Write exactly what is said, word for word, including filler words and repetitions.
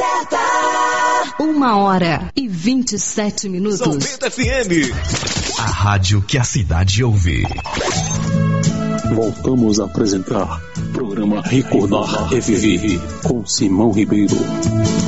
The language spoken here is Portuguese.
certa. Uma hora e vinte e sete minutos. São Bento F M. A rádio que a cidade ouve. Voltamos a apresentar programa Recordar Reviver com Simão Ribeiro.